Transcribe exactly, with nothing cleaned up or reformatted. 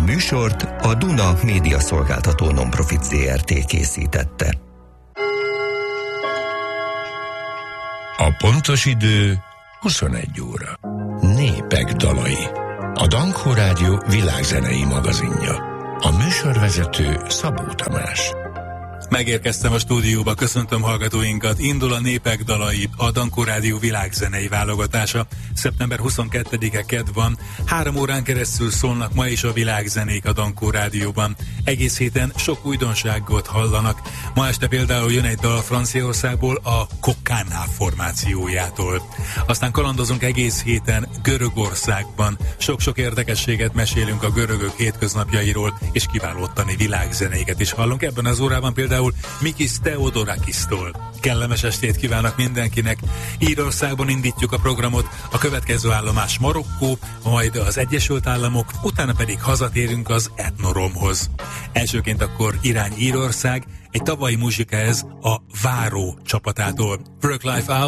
műsort a Duna Média Szolgáltató Nonprofit zé er té készítette. A pontos idő huszonegy óra. Népek dalai. A Dankó Rádió világzenei magazinja. A műsorvezető Szabó Tamás. Megérkeztem a stúdióba, köszöntöm hallgatóinkat. Indul a Népek dalai, a Dankó Rádió világzenei válogatása. szeptember huszonkettedike kedd van. Három órán keresztül szólnak ma is a világzenék a Dankó Rádióban. Egész héten sok újdonságot hallanak. Ma este például jön egy dal Franciaországból, a Kokana formációjától. Aztán kalandozunk egész héten Görögországban. Sok-sok érdekességet mesélünk a görögök hétköznapjairól, és kiváló ottani világzenéket is hallunk. Ebben az órában például Mikis Theodorakistól. Kellemes estét kívánok mindenkinek. Írországban indítjuk a programot, a következő állomás Marokkó, majd az Egyesült Államok, utána pedig hazatérünk az Etnoromhoz. Elsőként akkor irány Írország, egy tavalyi muzsika ez a Váró csapatától. Work Life Out.